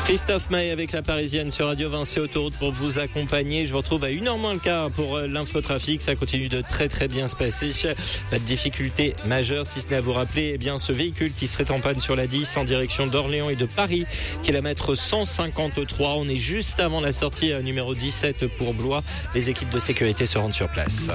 Christophe Maé avec la Parisienne sur Radio Vinci Autoroute pour vous accompagner. Je vous retrouve à 1h moins le quart pour l'infotrafic. Ça continue de très bien se passer. Pas de difficulté majeure, si ce n'est à vous rappeler, ce véhicule qui serait en panne sur la 10 en direction d'Orléans et de Paris, kilomètre 153. On est juste avant la sortie numéro 17 pour Blois. Les équipes de sécurité se rendent sur place.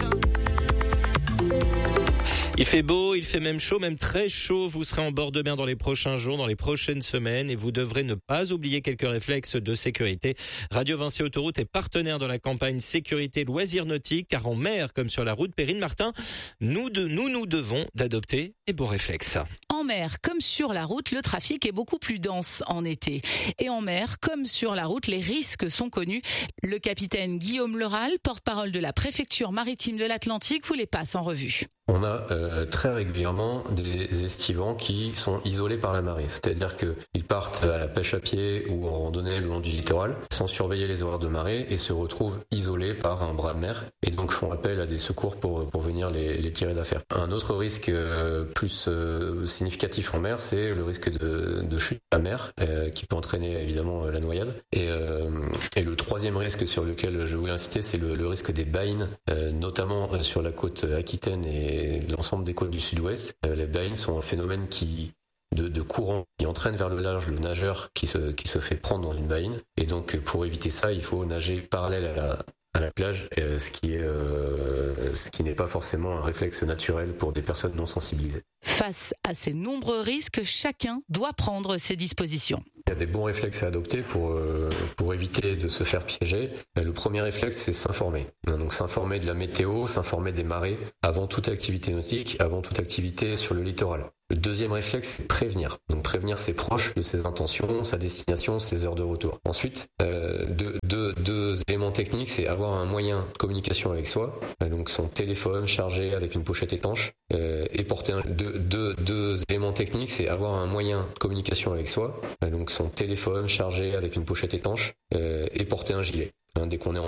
Il fait beau, il fait même chaud, même très chaud. Vous serez en bord de mer dans les prochains jours, dans les prochaines semaines et vous devrez ne pas oublier quelques réflexes de sécurité. Radio Vinci Autoroute est partenaire de la campagne sécurité loisirs nautiques car en mer comme sur la route Périne Martin, nous devons d'adopter les beaux réflexes. En mer comme sur la route, le trafic est beaucoup plus dense en été. Et en mer comme sur la route, les risques sont connus. Le capitaine Guillaume Leral, porte-parole de la préfecture maritime de l'Atlantique, vous les passe en revue. On a très régulièrement des estivants qui sont isolés par la marée. C'est-à-dire qu'ils partent à la pêche à pied ou en randonnée le long du littoral sans surveiller les horaires de marée et se retrouvent isolés par un bras de mer et donc font appel à des secours pour venir les tirer d'affaire. Un autre risque plus significatif en mer, c'est le risque de chute à mer qui peut entraîner évidemment la noyade. Et le troisième risque sur lequel je voulais insister, c'est le risque des baïnes, notamment sur la côte aquitaine et l'ensemble des côtes du sud-ouest. Les baïnes sont un phénomène de courant qui entraîne vers le large le nageur qui se fait prendre dans une baïne. Et donc pour éviter ça, il faut nager parallèle à la plage, ce qui n'est pas forcément un réflexe naturel pour des personnes non sensibilisées. Face à ces nombreux risques, chacun doit prendre ses dispositions. Il y a des bons réflexes à adopter pour éviter de se faire piéger. Le premier réflexe, c'est s'informer. Donc s'informer de la météo, s'informer des marées avant toute activité nautique, avant toute activité sur le littoral. Le deuxième réflexe, c'est prévenir. Donc prévenir ses proches de ses intentions, sa destination, ses heures de retour. Ensuite, deux éléments techniques, c'est avoir un moyen de communication avec soi, donc son téléphone chargé avec une pochette étanche, et porter deux éléments techniques, c'est avoir un moyen de communication avec soi, donc son téléphone chargé avec une pochette étanche, et porter un gilet. Dès qu'on est